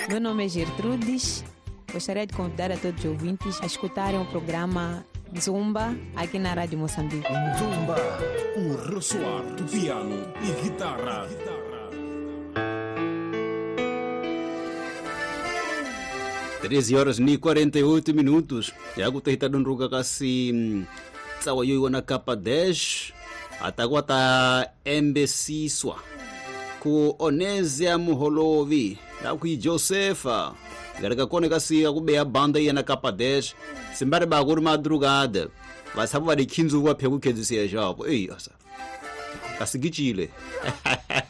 Meu nome é Gertrudes. Gostaria de convidar a todos os ouvintes a escutarem o programa Zumba aqui na Rádio Moçambique. Zumba, o ressoar do piano e guitarra. 13h48. Yaku tahita donruga kasi tsawa yoy wana kapa 10 atagwa ta embesiswa ku Onésia Muholovi yaku Josefa garika kone kasi akubeya banda yana kapa 10 simbare baguri madrugada vasabu vadi kinzu wa phegu kedzisiya jabo asa kasigichile